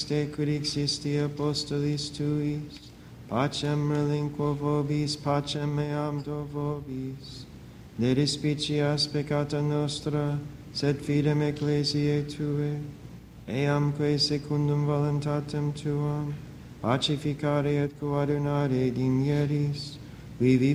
Te Christi apostolis tuis, pacem relinquo vobis, pacem meam do vobis. Ne despicias peccata nostra, sed fidem ecclesiae Tue, eamque secundum voluntatem Tuam, pacificare et coadunare digneris, vivi